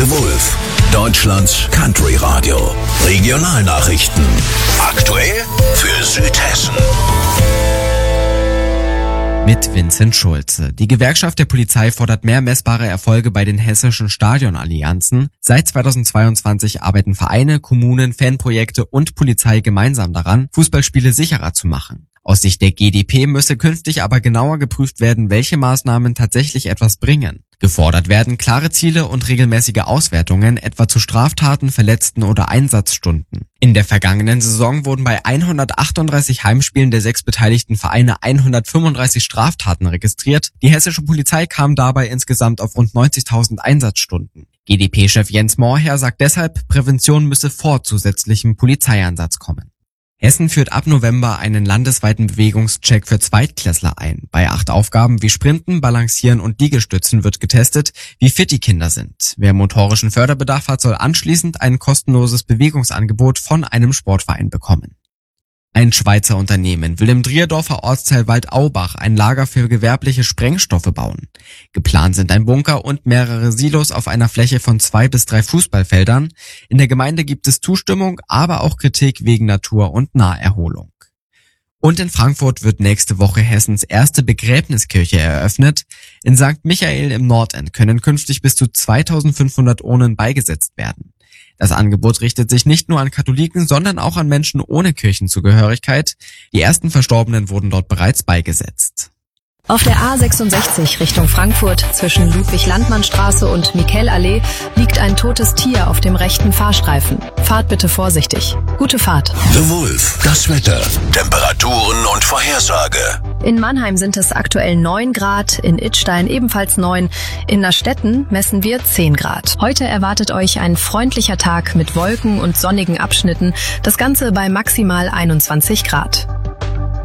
The Wolf, Deutschlands Country-Radio. Regionalnachrichten. Aktuell für Südhessen. Mit Vincent Schulze. Die Gewerkschaft der Polizei fordert mehr messbare Erfolge bei den hessischen Stadionallianzen. Seit 2022 arbeiten Vereine, Kommunen, Fanprojekte und Polizei gemeinsam daran, Fußballspiele sicherer zu machen. Aus Sicht der GdP müsse künftig aber genauer geprüft werden, welche Maßnahmen tatsächlich etwas bringen. Gefordert werden klare Ziele und regelmäßige Auswertungen, etwa zu Straftaten, Verletzten oder Einsatzstunden. In der vergangenen Saison wurden bei 138 Heimspielen der 6 beteiligten Vereine 135 Straftaten registriert. Die hessische Polizei kam dabei insgesamt auf rund 90.000 Einsatzstunden. GdP-Chef Jens Mohrherr sagt deshalb, Prävention müsse vor zusätzlichem Polizeieinsatz kommen. Hessen führt ab November einen landesweiten Bewegungscheck für Zweitklässler ein. Bei 8 Aufgaben wie Sprinten, Balancieren und Liegestützen wird getestet, wie fit die Kinder sind. Wer motorischen Förderbedarf hat, soll anschließend ein kostenloses Bewegungsangebot von einem Sportverein bekommen. Ein Schweizer Unternehmen will im Drierdorfer Ortsteil Waldaubach ein Lager für gewerbliche Sprengstoffe bauen. Geplant sind ein Bunker und mehrere Silos auf einer Fläche von 2 bis 3 Fußballfeldern. In der Gemeinde gibt es Zustimmung, aber auch Kritik wegen Natur- und Naherholung. Und in Frankfurt wird nächste Woche Hessens erste Begräbniskirche eröffnet. In St. Michael im Nordend können künftig bis zu 2500 Urnen beigesetzt werden. Das Angebot richtet sich nicht nur an Katholiken, sondern auch an Menschen ohne Kirchenzugehörigkeit. Die ersten Verstorbenen wurden dort bereits beigesetzt. Auf der A66 Richtung Frankfurt zwischen Ludwig-Landmann-Straße und Miquel-Allee liegt ein totes Tier auf dem rechten Fahrstreifen. Fahrt bitte vorsichtig. Gute Fahrt. The Wolf, das Wetter, Temperaturen und Vorhersage. In Mannheim sind es aktuell 9 Grad, in Idstein ebenfalls 9, in Nastetten messen wir 10 Grad. Heute erwartet euch ein freundlicher Tag mit Wolken und sonnigen Abschnitten, das Ganze bei maximal 21 Grad.